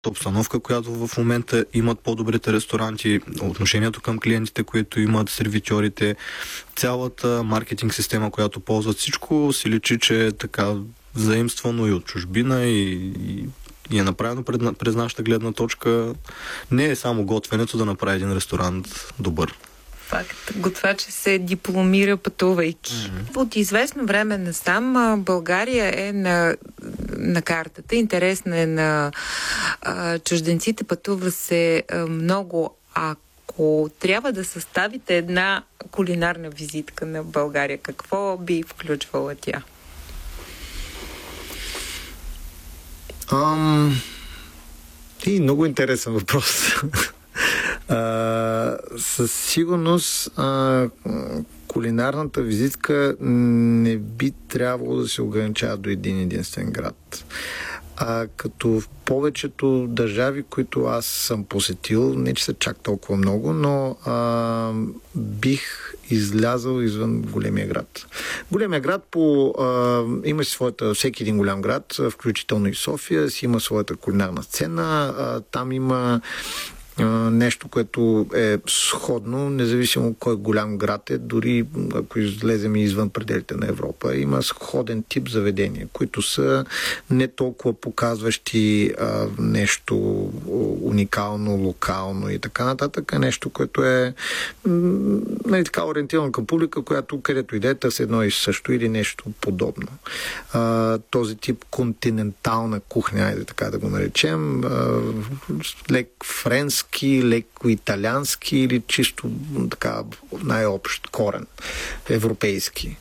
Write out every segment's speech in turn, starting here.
обстановка, която в момента имат по-добрите ресторанти, отношението към клиентите, които имат, сервитьорите, цялата маркетинг система, която ползват, всичко си личи, че е така заимствано и от чужбина и е направено през нашата гледна точка. Не е само готвенето да направи един ресторант добър. Факт. Готвача се дипломира пътувайки. От известно време насам България е на картата. Интересна е на чужденците. Пътува се много. Ако трябва да съставите една кулинарна визитка на България, какво би включвала тя? И много интересен въпрос. Със сигурност кулинарната визитка не би трябвало да се ограничава до един единствен град. Като в повечето държави, които аз съм посетил, не че са чак толкова много, но бих излязъл извън големия град. Големия град има своята, всеки един голям град, включително и София, си има своята кулинарна сцена. Там има нещо, което е сходно, независимо кой голям град е, дори ако излезем извън пределите на Европа, има сходен тип заведения, които са не толкова показващи нещо уникално, локално и така нататък, нещо, което е така ориентирано към публика, която където иде търси едно и също или нещо подобно. Този тип континентална кухня, айде така да го наречем, лек френски, леко италиански или чисто така най-общ корен европейски.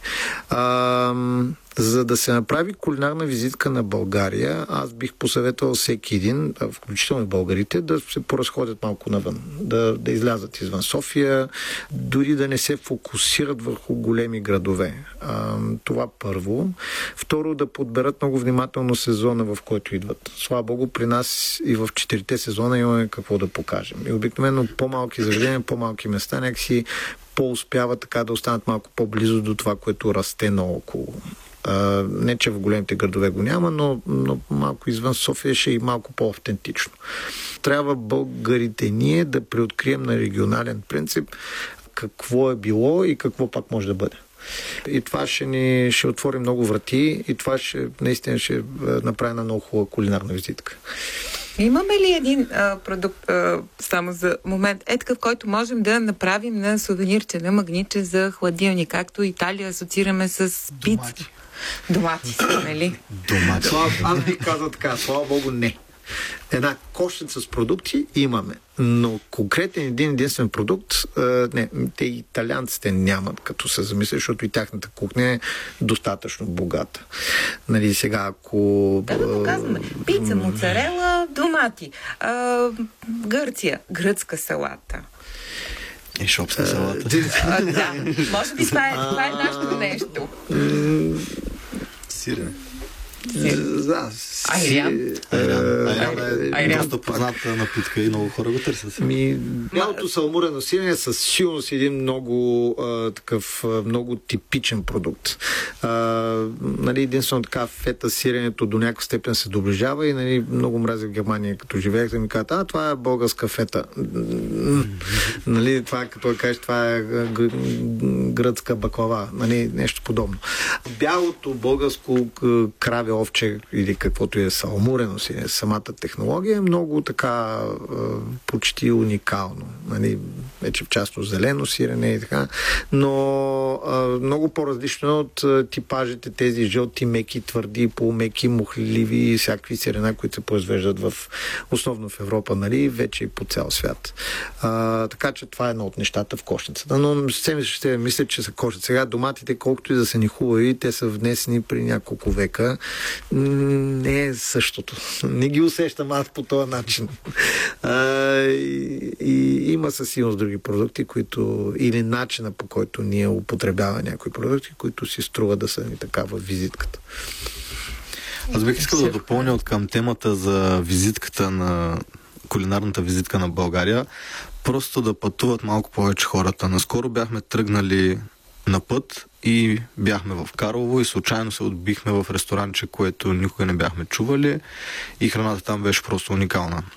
За да се направи кулинарна визитка на България, аз бих посъветвал всеки един, включително и българите, да се поразходят малко навън, да излязат извън София, дори да не се фокусират върху големи градове. Това първо. Второ, да подберат много внимателно сезона, в който идват. Слава Богу, при нас и в 4-те сезона имаме какво да покажем. И обикновено по-малки заведения, по-малки места, някакси по-успяват така да останат малко по-близо до това, което расте наоколо. Не, че в големите градове го няма, но малко извън София ще е и малко по-автентично. Трябва българите ние да преоткрием на регионален принцип какво е било и какво пак може да бъде. И това ще отвори много врати и това наистина ще направи една много хубава кулинарна визитка. Имаме ли един продукт, само за момент, такъв, който можем да направим на сувенирче, на магнитче за хладилник, както Италия асоциираме с пица? Домати, нали? Домати. Аз бих казал така, слава Богу, не. Една кошница с продукти имаме, но конкретен единствен продукт, не, те италианците нямат, като се замисля, защото и тяхната кухня е достатъчно богата. Нали, сега ако... Да го казваме. Пица, моцарела, домати. Гърция, гръцка салата. И шопска салата. Да, може би това е нашето нещо. Сирене. Айран е доста позната напитка и много хора го търсят. Бялото салмурено сирене е със сигурност един много типичен продукт. Единствено така фета сиренето до някаква степен се доближава и много мразя в Германия, като живеех, да ми казват, това е българска фета. Това като да кажеш, това е гръцка баклава. Нещо подобно. Бялото българско краве овче или каквото е салмурено си, самата технология е много така почти уникално. Вече в частност зелено сирене и така, но много по-различно от типажите тези жълти, меки, твърди, полумеки, мухливи и всякакви сирена, които се произвеждат основно в Европа, вече и по цял свят. Така че това е едно от нещата в кошницата. Но ще мисля, че са кошници. Сега доматите, колкото и да са ни хубави, те са внесени при няколко века. Не е същото. Не ги усещам аз по този начин. И има със сигурност други продукти, които или начина, по който ние употребяваме някои продукти, които си струва да са ни така във визитката. Аз бих искал да допълня от към темата за визитката на кулинарната визитка на България. Просто да пътуват малко повече хората. Наскоро бяхме тръгнали на път и бяхме в Карлово и случайно се отбихме в ресторанче, което никога не бяхме чували и храната там беше просто уникална.